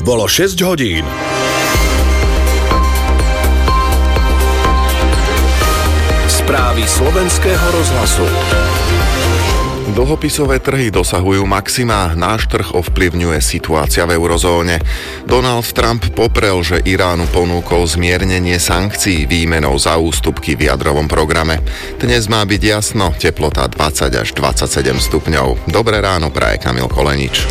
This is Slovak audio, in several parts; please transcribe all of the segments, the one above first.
Bolo 6 hodín. Správy slovenského rozhlasu. Dlhopisové trhy dosahujú maxima, náš trh ovplyvňuje situácia v eurozóne. Donald Trump poprel, že Iránu ponúkol zmiernenie sankcií výmenou za ústupky v jadrovom programe. Dnes má byť jasno, teplota 20 až 27 stupňov. Dobré ráno praje Kamil Kolenič.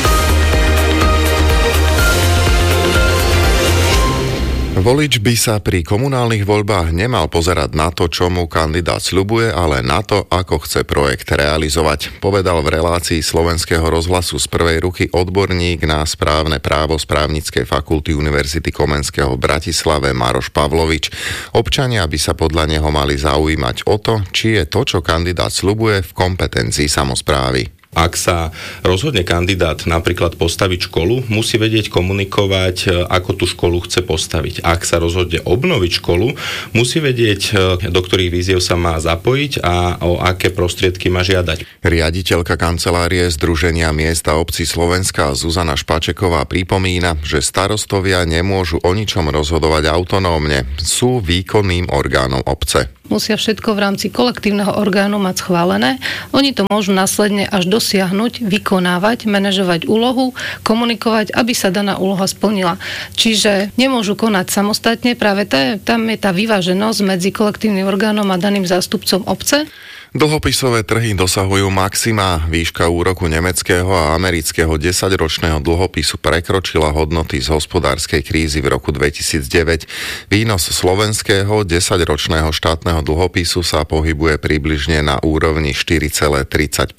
Volič by sa pri komunálnych voľbách nemal pozerať na to, čo mu kandidát sľubuje, ale na to, ako chce projekt realizovať, povedal v relácii Slovenského rozhlasu z prvej ruky odborník na správne právo z Právnickej fakulty Univerzity Komenského v Bratislave Maroš Pavlovič. Občania by sa podľa neho mali zaujímať o to, či je to, čo kandidát sľubuje, v kompetencii samosprávy. Ak sa rozhodne kandidát napríklad postaviť školu, musí vedieť komunikovať, ako tú školu chce postaviť. Ak sa rozhodne obnoviť školu, musí vedieť, do ktorých víziev sa má zapojiť a o aké prostriedky má žiadať. Riaditeľka kancelárie Združenia miest a obcí Slovenska Zuzana Špačeková pripomína, že starostovia nemôžu o ničom rozhodovať autonómne. Sú výkonným orgánom obce. Musia všetko v rámci kolektívneho orgánu mať schválené. Oni to môžu následne až dosiahnuť, vykonávať, manažovať úlohu, komunikovať, aby sa daná úloha splnila. Čiže nemôžu konať samostatne, práve tam je tá vyváženosť medzi kolektívnym orgánom a daným zástupcom obce. Dlhopisové trhy dosahujú maxima. Výška úroku nemeckého a amerického 10-ročného dlhopisu prekročila hodnoty z hospodárskej krízy v roku 2009. Výnos slovenského 10-ročného štátneho dlhopisu sa pohybuje približne na úrovni 4,35%,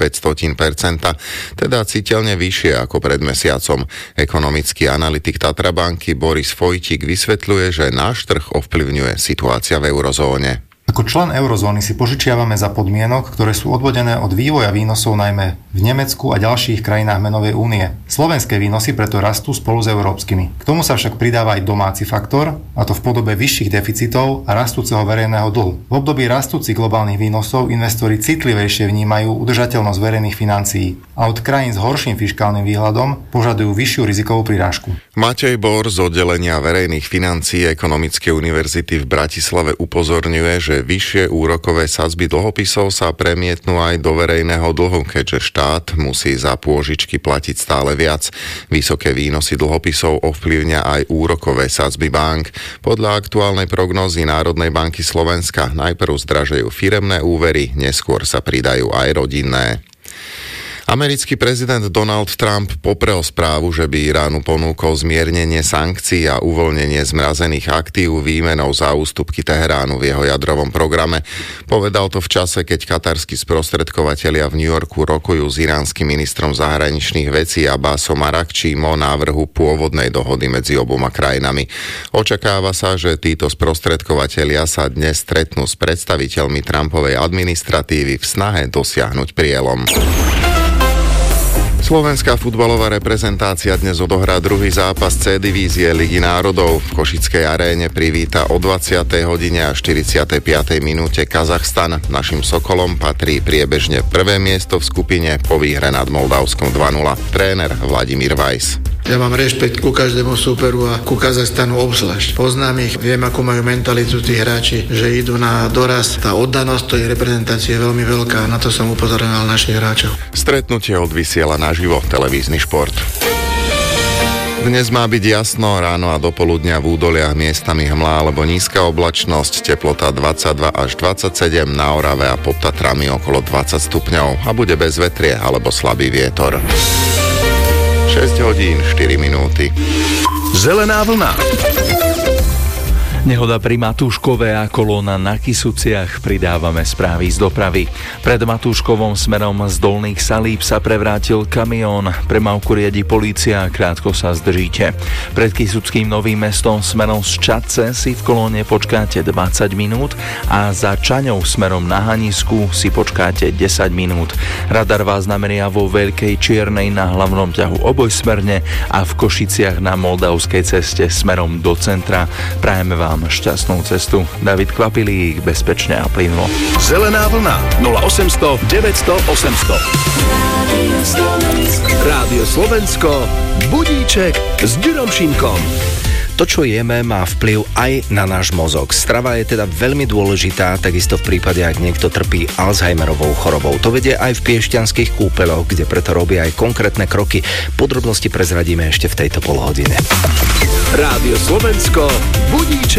teda citeľne vyššie ako pred mesiacom. Ekonomický analytik Tatrabanky Boris Fojtík vysvetľuje, že náš trh ovplyvňuje situácia v eurozóne. Ako člen eurozóny si požičiavame za podmienok, ktoré sú odvodené od vývoja výnosov najmä v Nemecku a ďalších krajinách menovej únie. Slovenské výnosy preto rastú spolu s európskymi. K tomu sa však pridáva aj domáci faktor, a to v podobe vyšších deficitov a rastúceho verejného dlhu. V období rastúcich globálnych výnosov investori citlivejšie vnímajú udržateľnosť verejných financií a od krajín s horším fiškálnym výhľadom požadujú vyššiu rizikovú prirážku. Matej Bor z oddelenia verejných financií Ekonomickej univerzity v Bratislave upozorňuje, že vyššie úrokové sadzby dlhopisov sa premietnú aj do verejného dlhu, keďže štát musí za pôžičky platiť stále viac. Vysoké výnosy dlhopisov ovplyvňa aj úrokové sadzby bank. Podľa aktuálnej prognózy Národnej banky Slovenska najprv zdražejú firemné úvery, neskôr sa pridajú aj rodinné. Americký prezident Donald Trump poprel správu, že by Iránu ponúkol zmiernenie sankcií a uvoľnenie zmrazených aktív výmenou za ústupky Teheránu v jeho jadrovom programe. Povedal to v čase, keď katarskí sprostredkovatelia v New Yorku rokujú s iránskym ministrom zahraničných vecí Abbasom Arakčím o návrhu pôvodnej dohody medzi oboma krajinami. Očakáva sa, že títo sprostredkovatelia sa dnes stretnú s predstaviteľmi Trumpovej administratívy v snahe dosiahnuť prielom. Slovenská futbalová reprezentácia dnes odohrá druhý zápas C divízie Ligy národov. V Košickej aréne privíta o 20. hodine a 45. minúte Kazachstan. Našim Sokolom patrí priebežne prvé miesto v skupine po výhre nad Moldavskom 2-0. Tréner Vladimír Vajs. Ja mám rešpekt ku každému súperu a ku Kazachstanu obzvlášť. Poznám ich, viem, akú majú mentalitu tí hráči, že idú na doraz. Tá oddanosť tej reprezentácie je veľmi veľká, na to som upozorňoval našich hráčov. Stretnutie odvysiela naživo televízny šport. Dnes má byť jasno, ráno a dopoludňa v údoliach miestami hmlá alebo nízka oblačnosť, teplota 22 až 27, na Orave a pod Tatrami okolo 20 stupňov a bude bez vetrie alebo slabý vietor. 6 hodín, 4 minúty. Zelená vlna. Nehoda pri Matúškove a kolóna na Kysuciach. Pridávame správy z dopravy. Pred Matúškovom smerom z Dolných Salíb sa prevrátil kamión. Premávku riadi polícia, krátko sa zdržíte. Pred Kysuckým Novým Mestom smerom z Čadce si v kolóne počkáte 20 minút a za Čaňou smerom na Hanisku si počkáte 10 minút. Radar vás nameria vo Veľkej Čiernej na hlavnom ťahu obojsmerne a v Košiciach na Moldavskej ceste smerom do centra. Prajeme vám vám šťastnú cestu. David Kvapilík, bezpečne a plynulo. Zelená vlna 0800 900 800. Rádio Slovensko, budíček s Ďurom Šimkom. To, čo jeme, má vplyv aj na náš mozog. Strava je teda veľmi dôležitá, takisto v prípade, ak niekto trpí Alzheimerovou chorobou. To vedie aj v piešťanských kúpeľoch, kde preto robia aj konkrétne kroky. Podrobnosti prezradíme ešte v tejto polhodine. Rádio Slovensko, budíček